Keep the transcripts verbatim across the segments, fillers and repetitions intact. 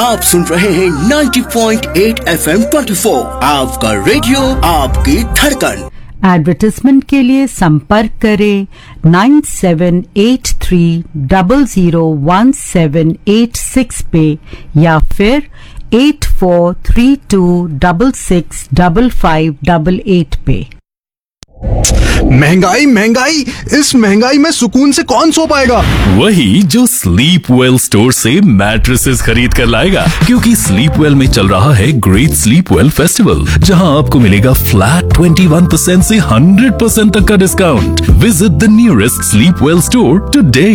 आप सुन रहे हैं नब्बे पॉइंट आठ एफ एम चौबीस, आपका रेडियो आपकी धड़कन। एडवर्टाइजमेंट के लिए संपर्क करें nine seven eight three zero zero one seven eight six पे या फिर eight four three to double six double five double eight पे। महंगाई महंगाई, इस महंगाई में सुकून से कौन सो पाएगा? वही जो स्लीप वेल स्टोर से मैट्रेसेस खरीद कर लाएगा, क्योंकि स्लीप वेल में चल रहा है ग्रेट स्लीप वेल फेस्टिवल, जहां आपको मिलेगा फ्लैट इक्कीस परसेंट से हंड्रेड परसेंट तक का discount. Visit the nearest sleep well store today.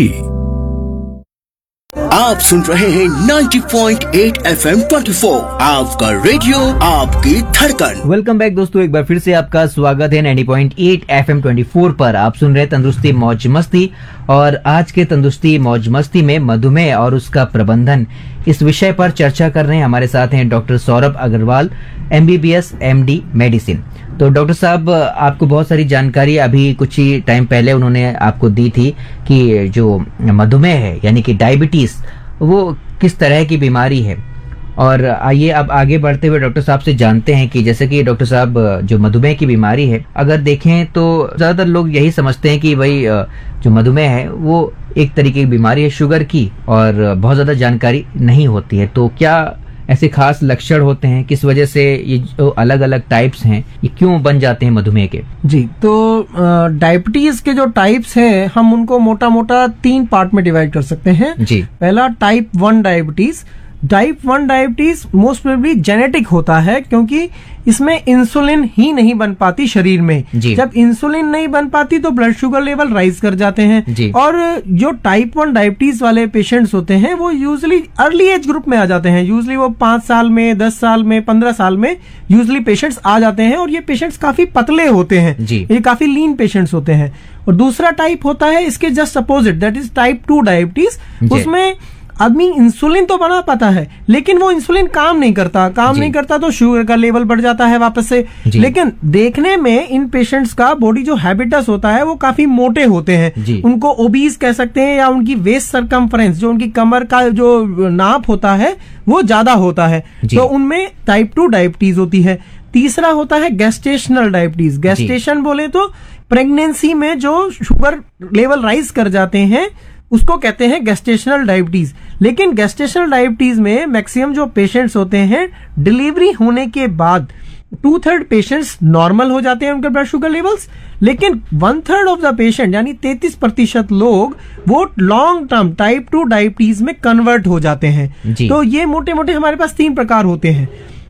आप सुन रहे हैं नब्बे पॉइंट आठ एफ एम चौबीस, आपका रेडियो आपकी धड़कन। वेलकम बैक दोस्तों, एक बार फिर से आपका स्वागत है नब्बे पॉइंट आठ एफ एम चौबीस पर। आप सुन रहे हैं तंदुरुस्ती मौज मस्ती, और आज के तंदुरुस्ती मौज मस्ती में मधुमेह और उसका प्रबंधन, इस विषय पर चर्चा कर रहे हैं। हमारे साथ हैं doctor Saurabh Agarwal, M B B S M D medicine. तो डॉक्टर साहब, आपको बहुत सारी जानकारी अभी कुछ ही टाइम पहले उन्होंने आपको दी थी कि जो मधुमेह है यानी कि डायबिटीज, वो किस तरह की बीमारी है। और आइए अब आगे बढ़ते हुए डॉक्टर साहब से जानते हैं कि जैसे कि डॉक्टर साहब, जो मधुमेह की बीमारी है, अगर देखें तो ज्यादातर लोग यही समझते हैं कि भाई जो मधुमेह है वो एक तरीके की बीमारी है शुगर की, और बहुत ज्यादा जानकारी नहीं होती है। तो क्या ऐसे खास लक्षण होते हैं, किस वजह से ये जो अलग अलग टाइप्स हैं ये क्यों बन जाते हैं मधुमेह के? जी, तो डायबिटीज के जो टाइप्स हैं हम उनको मोटा मोटा तीन पार्ट में डिवाइड कर सकते हैं। जी। पहला type one diabetes. Type one diabetes most probably genetic होता है, क्योंकि इसमें इंसुलिन ही नहीं बन पाती शरीर में। जब इंसुलिन नहीं बन पाती तो ब्लड शुगर लेवल राइज कर जाते हैं। और जो टाइप वन डायबिटीज वाले पेशेंट्स होते हैं वो यूजुअली अर्ली एज ग्रुप में आ जाते हैं। यूजुअली वो पांच साल में, दस साल में, पंद्रह साल में यूजुअली पेशेंट्स आ जाते हैं, और ये पेशेंट्स काफी पतले होते हैं, ये काफी लीन पेशेंट्स होते हैं। और दूसरा टाइप होता है इसके just opposite, that is type two diabetes. उसमें आदमी इंसुलिन तो बना पाता है, लेकिन वो इंसुलिन काम नहीं करता काम नहीं करता तो शुगर का लेवल बढ़ जाता है वापस से। लेकिन देखने में इन पेशेंट्स का बॉडी जो हैबिटस होता है वो काफी मोटे होते हैं, उनको ओबीज कह सकते हैं, या उनकी वेस्ट सरकमफ्रेंस, जो उनकी कमर का जो नाप होता है वो ज्यादा होता है, तो उनमें टाइप टू डायबिटीज होती है। तीसरा होता है गेस्टेशनल डायबिटीज। गेस्टेशन बोले तो प्रेगनेंसी में जो शुगर लेवल राइज कर जाते हैं उसको कहते हैं गेस्टेशनल डायबिटीज। लेकिन गेस्टेशनल डायबिटीज में मैक्सिमम जो पेशेंट्स होते हैं डिलीवरी होने के बाद टू थर्ड पेशेंट्स नॉर्मल हो जाते हैं उनके ब्लड शुगर लेवल्स, लेकिन one third of the patient यानी तैंतीस प्रतिशत लोग वो long term type two diabetes में कन्वर्ट हो जाते हैं। तो ये मोटे मोटे हमारे पास तीन प्रकार होते हैं।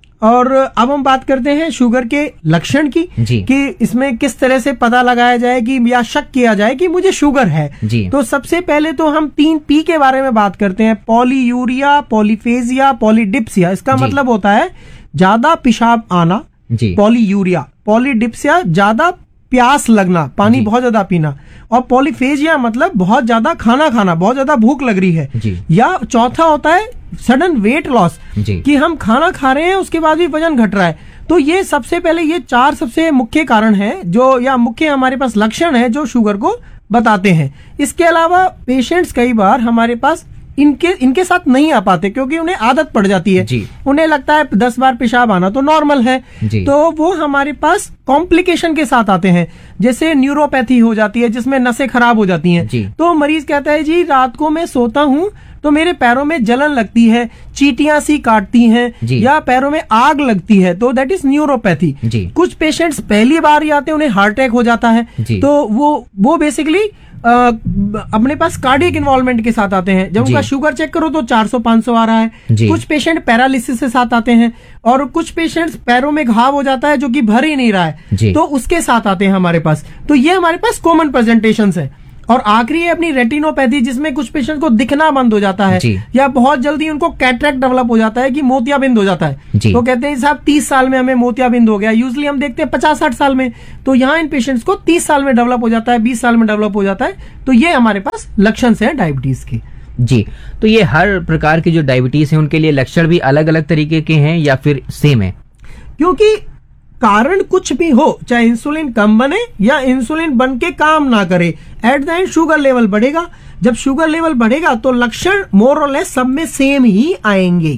और अब हम बात करते हैं शुगर के लक्षण की, कि इसमें किस तरह से पता लगाया जाए कि या शक किया जाए कि मुझे शुगर है। तो सबसे पहले तो हम तीन पी के बारे में बात करते हैं, पॉलीयूरिया, पॉलीफेजिया, पॉलीडिप्सिया। इसका मतलब होता है ज्यादा पेशाब आना, पॉलीयूरिया। पॉलीडिप्सिया ज्यादा प्यास लगना, पानी बहुत ज्यादा पीना। और पॉलीफेजिया मतलब बहुत ज्यादा खाना खाना, बहुत ज्यादा भूख लग रही है। या चौथा होता है सडन वेट लॉस, कि हम खाना खा रहे हैं उसके बाद भी वजन घट रहा है। तो ये सबसे पहले ये चार सबसे मुख्य कारण हैं जो, या मुख्य हमारे पास लक्षण है जो शुगर को बताते हैं। इसके अलावा पेशेंट्स कई बार हमारे पास इनके इनके साथ नहीं आ पाते, क्योंकि उन्हें आदत पड़ जाती है। उन्हें लगता है दस बार पेशाब आना तो नॉर्मल है, तो वो हमारे पास कॉम्प्लिकेशन के साथ आते हैं, जैसे न्यूरोपैथी हो जाती है जिसमें नसें खराब हो जाती हैं। तो मरीज कहता है जी रात को मैं सोता हूँ तो मेरे पैरों में जलन लगती है, चींटियां सी काटती हैं, या पैरों में आग लगती है, तो दैट इज न्यूरोपैथी। कुछ पेशेंट्स पहली बार ही आते हैं, उन्हें हार्ट अटैक हो जाता है, तो वो वो बेसिकली आ, अपने पास कार्डियक इन्वॉल्वमेंट के साथ आते हैं। जब उनका शुगर चेक करो तो चार सौ पाँच सौ आ रहा है। कुछ पेशेंट पैरालिसिस के साथ आते हैं, और कुछ पेशेंट्स पैरों में घाव हो जाता है जो कि भर ही नहीं रहा है, तो उसके साथ आते हैं हमारे पास। तो ये हमारे पास कॉमन प्रेजेंटेशंस है। और आखिरी है अपनी रेटिनोपैथी, जिसमें कुछ पेशेंट को दिखना बंद हो जाता है, या बहुत जल्दी उनको कैटरेक्ट डेवलप हो जाता है कि मोतियाबिंद हो जाता है। तो कहते हैं साहब तीस साल में हमें मोतियाबिंद हो गया। यूजुअली हम देखते हैं पचास साठ साल में, तो यहाँ इन पेशेंट्स को तीस साल में डेवलप हो जाता है, बीस साल में डेवलप हो जाता है। तो ये हमारे पास लक्षण है डायबिटीज के। जी, तो ये हर प्रकार की जो डायबिटीज है उनके लिए लक्षण भी अलग अलग तरीके के हैं या फिर सेम है? क्योंकि कारण कुछ भी हो, चाहे इंसुलिन कम बने या इंसुलिन बन के काम ना करे, at the end sugar level बढ़ेगा। जब शुगर लेवल बढ़ेगा तो लक्षण मोर और लेस सब में सेम ही आएंगे।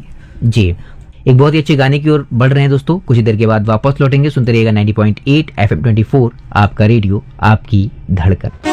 जी, एक बहुत ही अच्छे गाने की ओर बढ़ रहे हैं दोस्तों। कुछ ही देर के बाद वापस लौटेंगे। सुनते रहिएगा ninety point eight F M twenty four, आपका रेडियो आपकी धड़कन।